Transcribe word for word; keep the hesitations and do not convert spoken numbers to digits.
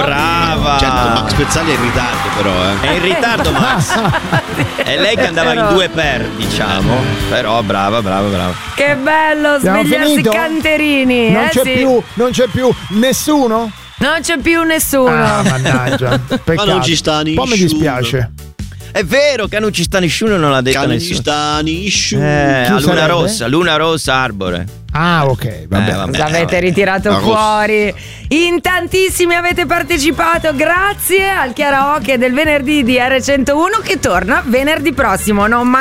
brava. Certo, Max Pezzali è in ritardo però, eh. È in ritardo Max. È lei che andava in due per, diciamo. Però brava, brava, brava. Che bello Abbiamo svegliarsi finito? canterini. Non eh, c'è sì. più, non c'è più nessuno? Non c'è più nessuno. Ah, mannaggia. Peccato. Ma non ci sta Un po' mi nessuno. dispiace. È vero che non ci sta nessuno, non l'ha detto Che non nessuno. ci sta nessuno. Eh, Chi a Luna sarebbe? Rossa, Luna Rossa Arbore. Ah, ok, vabbè. Eh, vabbè. Cosa avete vabbè. ritirato La rossa. fuori? In tantissimi avete partecipato. Grazie al Chiaraocchie del venerdì di R centouno che torna venerdì prossimo. Non